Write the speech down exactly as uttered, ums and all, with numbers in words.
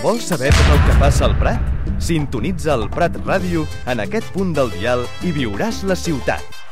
Vols saber tot el que passa al Prat? Sintonitza el Prat Ràdio en aquest punt del dial i viuràs la ciutat.